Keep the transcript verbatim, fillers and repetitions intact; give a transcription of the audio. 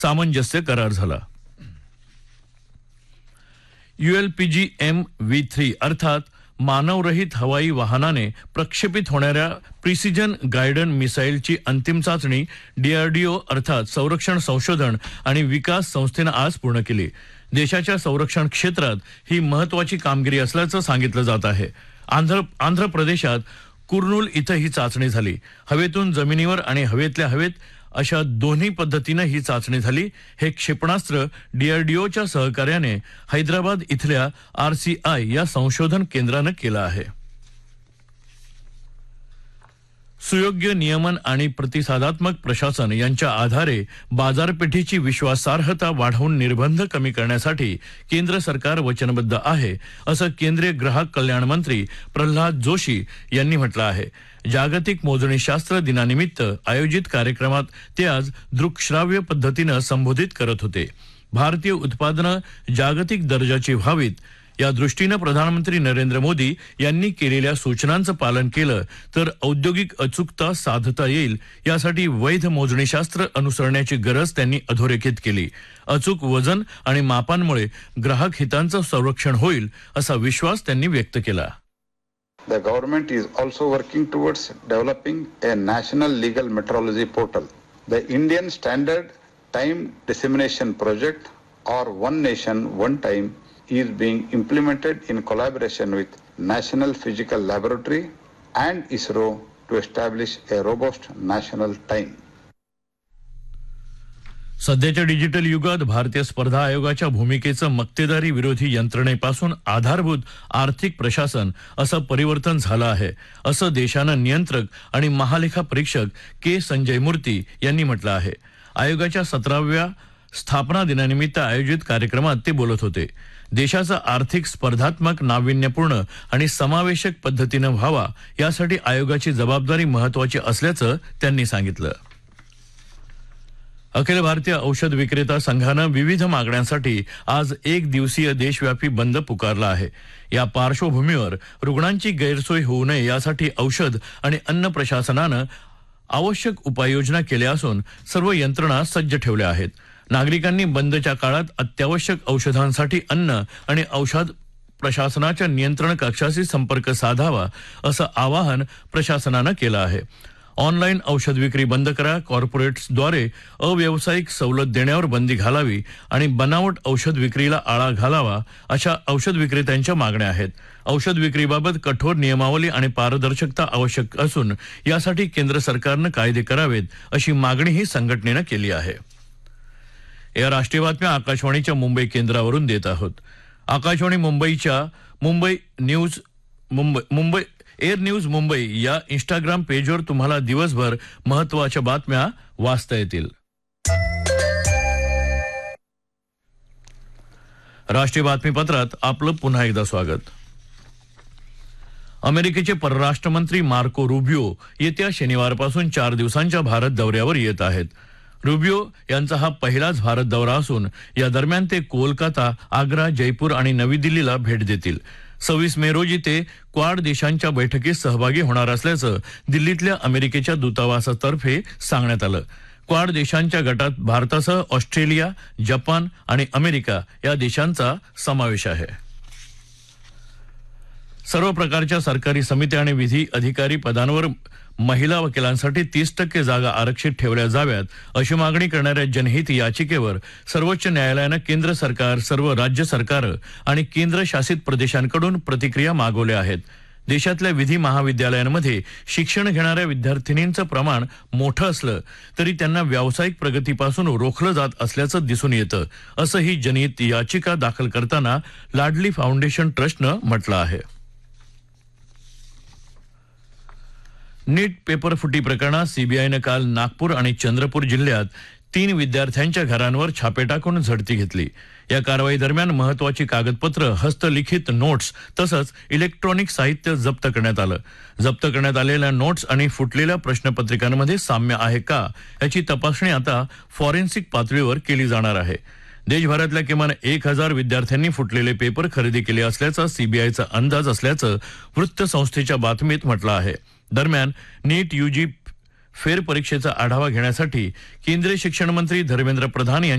सामंजस्य करार झाला. यूएलपीजी एम व्ही थ्री अर्थात मानवरहित हवाई वाहनाने प्रक्षेपित होणाऱ्या प्रिसिजन गायडन मिसाईलची अंतिम चाचणी डीआरडीओ अर्थात संरक्षण संशोधन आणि विकास संस्थेनं आज पूर्ण केली. देशाच्या संरक्षण क्षेत्रात ही महत्वाची कामगिरी असल्याचं सांगितलं जात आहे. आंध्र आंध्र प्रदेशात कुर्नूल इथं ही चाचणी झाली. हवेतून जमिनीवर आणि हवेतल्या हवेत अशा दोन्ही पद्धतीनं ही चाचणी झाली. हे क्षेपणास्त्र डीआरडीओच्या सहकार्याने हैदराबाद इथल्या आरसीआय या संशोधन केंद्रानं केलं आहे. सुयोग्य नियमन आणि प्रतिसादात्मक प्रशासन यांच्या आधारे बाजारपेठेची विश्वासार्हता वाढवून निर्बंध कमी करण्यासाठी केंद्र सरकार वचनबद्ध आहे, असं केंद्रीय ग्राहक कल्याण मंत्री प्रल्हाद जोशी यांनी म्हटलं आहे. जागतिक मोजणीशास्त्र दिनानिमित्त आयोजित कार्यक्रमात ते आज दृकश्राव्य पद्धतीनं संबोधित करत होते. भारतीय उत्पादनं जागतिक दर्जाची व्हावीत या दृष्टीनं प्रधानमंत्री नरेंद्र मोदी यांनी केलेल्या सूचनांचं पालन केलं तर औद्योगिक अचूकता साधता येईल, यासाठी वैध मोजणीशास्त्र अनुसरण्याची गरज त्यांनी अधोरेखित केली. अचूक वजन आणि मापांमुळे ग्राहक हितांचं संरक्षण होईल असा विश्वास त्यांनी व्यक्त केला. The government is also working towards developing a national legal metrology portal. The Indian Standard Time Dissemination Project, or One Nation One Time, is being implemented in collaboration with National Physical Laboratory and ISRO to establish a robust national time. सध्याच्या digital युगात भारतीय स्पर्धा आयोगाच्या भूमिकेचं मक्तेदारी विरोधी यंत्रणेपासून आधारभूत आर्थिक प्रशासन असं परिवर्तन झालं आहे, असं देशानं नियंत्रक आणि महालेखा परीक्षक के संजय मूर्ती यांनी म्हटलं आहे. आयोगाच्या सतराव्या स्थापना दिनानिमित्त आयोजित कार्यक्रमात ते बोलत होते. देशाचा आर्थिक स्पर्धात्मक नाविन्यपूर्ण आणि समावेशक पद्धतीनं व्हावा यासाठी आयोगाची जबाबदारी महत्वाची असल्याचं त्यांनी सांगितलं. अखिल भारतीय औषध विक्रेता संघानं विविध मागण्यांसाठी आज एक दिवसीय देशव्यापी बंद पुकारला आहे. या पार्श्वभूमीवर रुग्णांची गैरसोय होऊ नये यासाठी औषध आणि अन्न प्रशासनानं आवश्यक उपाययोजना केल्या असून सर्व यंत्रणा सज्ज ठेवल्या आहेत. नागरिकांनी बंदच्या काळात अत्यावश्यक औषधांसाठी अन्न आणि औषध प्रशासनाच्या नियंत्रण कक्षाशी संपर्क साधावा असं आवाहन प्रशासनानं केलं आहे. ऑनलाईन औषध विक्री बंद करा, कॉर्पोरेट्सद्वारे अव्यावसायिक सवलत देण्यावर बंदी घालावी आणि बनावट औषध विक्रीला आळा घालावा अशा औषध विक्रेत्यांच्या मागण्या आहेत. औषध विक्रीबाबत कठोर नियमावली आणि पारदर्शकता आवश्यक असून यासाठी केंद्र सरकारनं कायदे करावेत अशी मागणीही संघटनेनं केली आहे. या राष्ट्रीय बातम्या आकाशवाणीच्या मुंबई केंद्रावरून देत आहोत. आकाशवाणी मुंबईच्या Mumbai news Mumbai Mumbai air news Mumbai या इंस्टाग्राम पेजवर तुम्हाला दिवसभर महत्वाच्या बातम्या वाचता येतील. राष्ट्रीय बातमीपत्रात आपलं पुन्हा एकदा स्वागत. अमेरिकेचे परराष्ट्र मंत्री मार्को रुबियो येत्या शनिवारपासून चार दिवसांच्या भारत दौऱ्यावर येत आहेत. रुबियो यांचा हा पहिलाच भारत दौरा असून या दरम्यान ते कोलकाता, आग्रा, जयपूर आणि नवी दिल्लीला भेट देतील. सव्वीस मे रोजी ते क्वाड देशांच्या बैठकीत सहभागी होणार असल्याचं दिल्लीतल्या अमेरिकेच्या दूतावासातर्फे सांगण्यात आलं. क्वाड देशांच्या गटात भारतासह ऑस्ट्रेलिया, जपान आणि अमेरिका या देशांचा समावेश आहे. सर्व प्रकारच्या सरकारी समित्या आणि विधी अधिकारी पदांवर महिला वकिलांसाठी तीस टक्के जागा आरक्षित ठेवल्या जाव्यात अशी मागणी करणाऱ्या जनहित याचिकेवर सर्वोच्च न्यायालयानं केंद्र सरकार, सर्व राज्य सरकारं आणि केंद्रशासित प्रदेशांकडून प्रतिक्रिया मागवल्या आहेत. देशातल्या विधी महाविद्यालयांमध्ये शिक्षण घेणाऱ्या विद्यार्थिनींचं प्रमाण मोठं असलं तरी त्यांना व्यावसायिक प्रगतीपासून रोखलं जात असल्याचं दिसून येतं, असं ही जनहित याचिका दाखल करताना लाडली फाउंडेशन ट्रस्टनं म्हटलं आहे. नीट पेपर फुटी प्रकरणात सीबीआयनं काल नागपूर आणि चंद्रपूर जिल्ह्यात तीन विद्यार्थ्यांच्या घरांवर छापे टाकून झडती घेतली. या कारवाई दरम्यान महत्वाची कागदपत्र, हस्तलिखित नोट्स तसंच इलेक्ट्रॉनिक साहित्य जप्त करण्यात आलं. जप्त करण्यात आलेल्या नोट्स आणि फुटलेल्या प्रश्नपत्रिकांमध्ये साम्य आहे का याची तपासणी आता फॉरेन्सिक पातळीवर केली जाणार आहे. देशभरातल्या किमान एक हजार विद्यार्थ्यांनी फुटलेले पेपर खरेदी केले असल्याचा सीबीआयचा अंदाज असल्याचं वृत्तसंस्थेच्या बातमीत म्हटलं आहे. दरम्यान नीट यूजी फेरपरीक्षेचा आढावा घेण्यासाठी केंद्रीय शिक्षण मंत्री धर्मेंद्र प्रधान यांच्या